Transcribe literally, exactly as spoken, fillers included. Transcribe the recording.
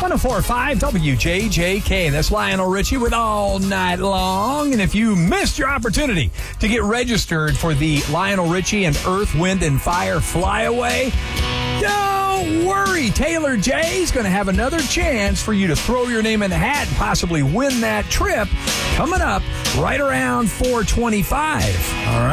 one oh four point five W J J K. That's Lionel Richie with All Night Long. And if you missed your opportunity to get registered for the Lionel Richie and Earth, Wind, and Fire Flyaway, don't worry. Taylor J is going to have another chance for you to throw your name in the hat and possibly win that trip coming up right around four twenty-five. All right.